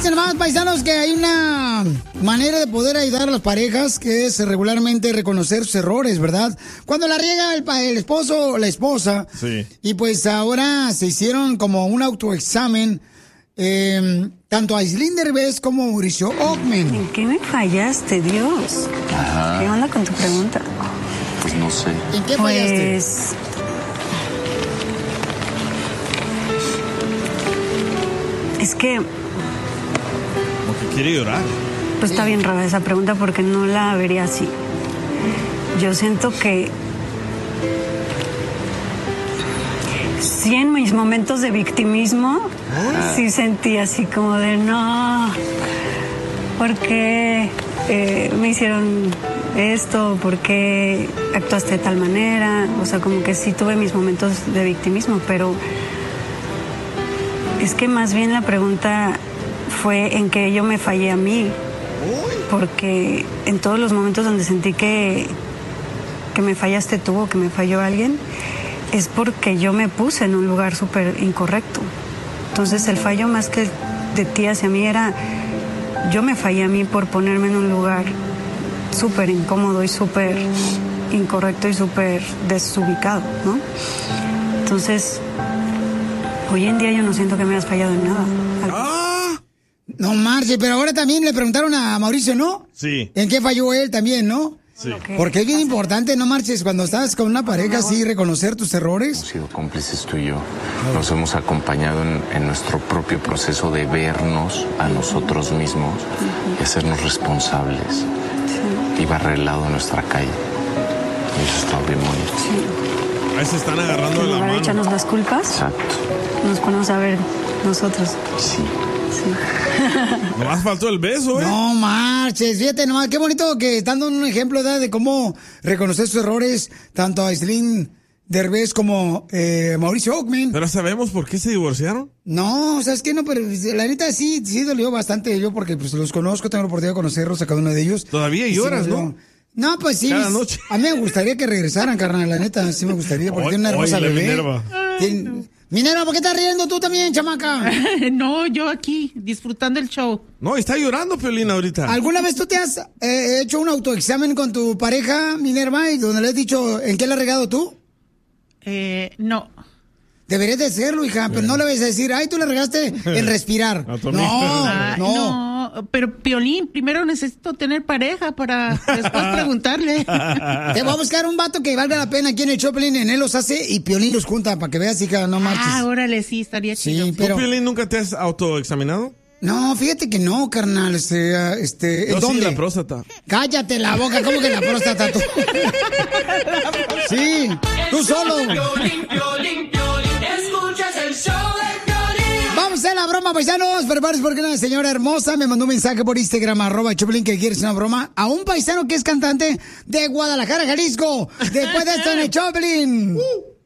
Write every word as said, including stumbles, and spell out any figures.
Fíjense nomás, paisanos, que hay una manera de poder ayudar a las parejas que es regularmente reconocer sus errores, ¿verdad? Cuando la riega el, el esposo o la esposa. Sí. Y pues ahora se hicieron como un autoexamen, eh, tanto Aislinn Derbez como Mauricio Ockman. ¿En qué me fallaste, Dios? Ajá. ¿Qué onda con tu pregunta? Pues no sé. ¿En qué fallaste? Pues... Es que... Como que quiere llorar. Pues está bien rara esa pregunta porque no la vería así. Yo siento que... Sí, en mis momentos de victimismo, ah. sí sentí así como de no, ¿por qué eh, me hicieron esto? ¿Por qué actuaste de tal manera? O sea, como que sí tuve mis momentos de victimismo, pero es que más bien la pregunta fue en que yo me fallé a mí, porque en todos los momentos donde sentí que, que me fallaste tú o que me falló alguien, es porque yo me puse en un lugar súper incorrecto. Entonces el fallo más que de ti hacia mí era, yo me fallé a mí por ponerme en un lugar súper incómodo y súper incorrecto y súper desubicado, ¿no? Entonces, hoy en día yo no siento que me hayas fallado en nada. ¡Ah! No marche, pero ahora también le preguntaron a Mauricio, ¿no? Sí. ¿En qué falló él también, no? Sí. Porque es bien importante, no marches, cuando estás con una pareja, sí, reconocer tus errores. Hemos sido cómplices tú y yo. Nos hemos acompañado en, en nuestro propio proceso de vernos a nosotros mismos y hacernos responsables. Sí. Y barrer el lado de nuestra calle. Y eso está bien bonito. Sí. Ahí se están agarrando de la mano. Echarnos las culpas. Exacto. Nos ponemos a ver nosotros. Sí. Sí. Nomás faltó el beso, ¿eh? No marches, fíjate nomás, qué bonito que están dando un ejemplo, ¿verdad?, de cómo reconocer sus errores, tanto a Aislinn Derbez como eh, Mauricio Ockman. ¿Pero sabemos por qué se divorciaron? No, o sea, es que no, pero la neta sí, sí dolió bastante yo porque pues los conozco, tengo la oportunidad de conocerlos a cada uno de ellos. Todavía lloras, sí, ¿no? No, pues sí. Cada noche. A mí me gustaría que regresaran, carnal, la neta, sí me gustaría, porque Oy, tiene una hermosa oye, bebé. Minerva. Tiene... Minerva, ¿por qué estás riendo tú también, chamaca? No, yo aquí, disfrutando el show. No, está llorando, Piolín, ahorita. ¿Alguna vez tú te has eh, hecho un autoexamen con tu pareja, Minerva, y donde le has dicho en qué le has regado tú? Eh, no. Deberías de hacerlo, hija, pero no le vas a decir, ay, tú le regaste en respirar. No, Ah, no. no, pero Piolín, primero necesito tener pareja para después preguntarle. Te voy a buscar un vato que valga la pena aquí en el Choplin, en él los hace y Piolín los junta para que veas, hija, no marches. Ah, órale, sí, estaría chido. Sí, pero... ¿Tú, Piolín, nunca te has autoexaminado? No, fíjate que no, carnal, este, este, Yo ¿dónde? sí, la próstata. Cállate la boca, ¿cómo que la próstata tú? Sí, tú solo. Piolín, Piolín, Piolín, escuchas el show de Piolín. Vamos a hacer la broma, paisanos. Prepárense porque una señora hermosa me mandó un mensaje por Instagram, arroba Choplin, que quiere hacer una broma a un paisano que es cantante de Guadalajara, Jalisco. Después de esto en el Choplin. Uh.